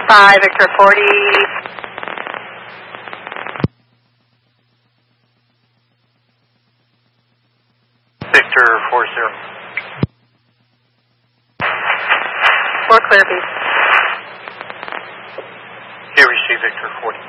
5, Victor 40. Victor 40. 4 clear, B. Here we see Victor 40.